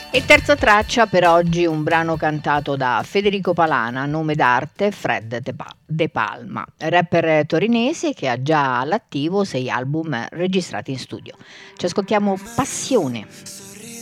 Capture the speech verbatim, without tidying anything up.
E terza traccia per oggi, un brano cantato da Federico Palana, nome d'arte Fred De, pa- De Palma, rapper torinese che ha già all'attivo sei album registrati in studio. Ci ascoltiamo Passione.